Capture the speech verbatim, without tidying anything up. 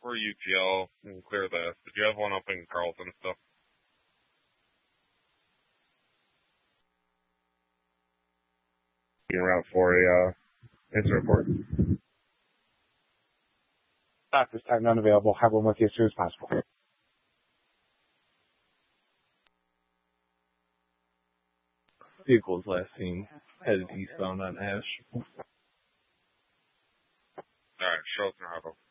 for U T L and clear this. Did you have one up in Carlton still? You route for a uh, answer report. At this time, none available. Have one with you as soon as possible. Vehicles last seen headed eastbound on Ash. All right, Charlotte Harbor.